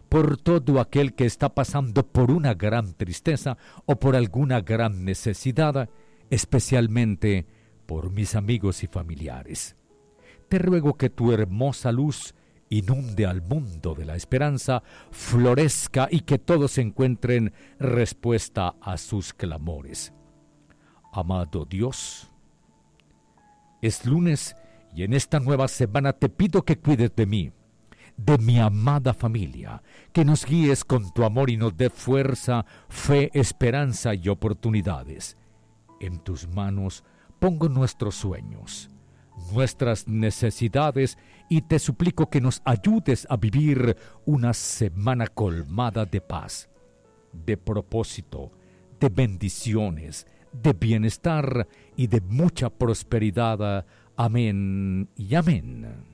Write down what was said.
por todo aquel que está pasando por una gran tristeza o por alguna gran necesidad, especialmente por mis amigos y familiares. Te ruego que tu hermosa luz inunde al mundo de la esperanza, florezca y que todos encuentren respuesta a sus clamores. Amado Dios, es lunes y en esta nueva semana te pido que cuides de mí, de mi amada familia, que nos guíes con tu amor y nos dé fuerza, fe, esperanza y oportunidades. En tus manos pongo nuestros sueños, nuestras necesidades y te suplico que nos ayudes a vivir una semana colmada de paz, de propósito, de bendiciones, de bienestar y de mucha prosperidad. Amén y amén.